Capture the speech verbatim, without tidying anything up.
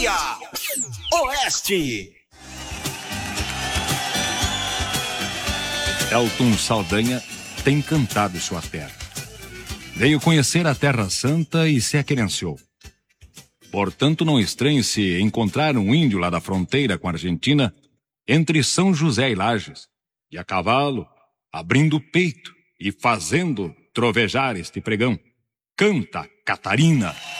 Dia Oeste. Elton Saldanha tem cantado sua terra. Veio conhecer a Terra Santa e se aquerenciou. Portanto, não estranhe se encontrar um índio lá da fronteira com a Argentina, entre São José e Lages, e a cavalo, abrindo o peito e fazendo trovejar este pregão. Canta, Catarina!